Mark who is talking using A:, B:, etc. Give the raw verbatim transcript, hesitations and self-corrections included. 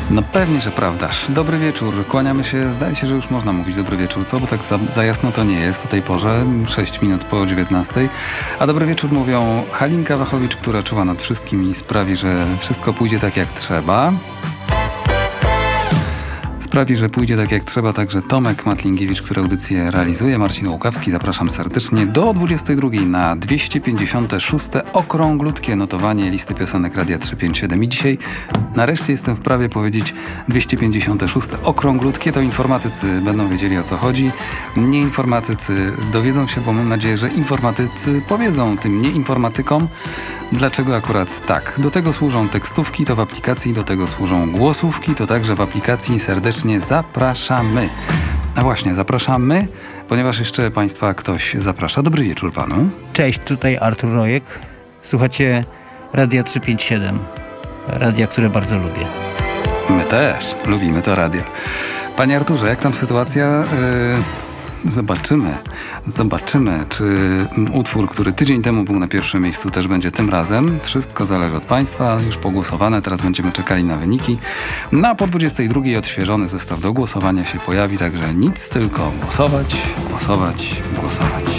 A: No pewnie, że prawdaż. Dobry wieczór. Kłaniamy się. Zdaje się, że już można mówić dobry wieczór, co? Bo tak za, za jasno to nie jest o tej porze. sześć minut po dziewiętnastej. A dobry wieczór mówią Halinka Wachowicz, która czuwa nad wszystkim i sprawi, że wszystko pójdzie tak jak trzeba. Sprawi, że pójdzie tak jak trzeba także Tomek Matlingiewicz, który audycję realizuje. Marcin Łukawski, zapraszam serdecznie do dwudziestej drugiej na dwieście pięćdziesiąte szóste okrąglutkie notowanie listy piosenek Radia trzysta pięćdziesiąt siedem. I dzisiaj nareszcie jestem w prawie powiedzieć dwieście pięćdziesiąte szóste okrąglutkie. To informatycy będą wiedzieli, o co chodzi. Nieinformatycy dowiedzą się, bo mam nadzieję, że informatycy powiedzą tym nieinformatykom, dlaczego akurat tak. Do tego służą tekstówki, to w aplikacji, do tego służą głosówki, to także w aplikacji. Serdecznie zapraszamy. A właśnie, zapraszamy, ponieważ jeszcze Państwa ktoś zaprasza. Dobry wieczór Panu.
B: Cześć, tutaj Artur Rojek. Słuchacie Radia trzysta pięćdziesiąt siedem. Radia, które bardzo lubię.
A: My też lubimy to radio. Panie Arturze, jak tam sytuacja? Yy... Zobaczymy, zobaczymy, czy utwór, który tydzień temu był na pierwszym miejscu, też będzie tym razem. Wszystko zależy od Państwa, ale już pogłosowane, teraz będziemy czekali na wyniki. Na po dwudziestej drugiej odświeżony zestaw do głosowania się pojawi, także nic, tylko głosować, głosować, głosować.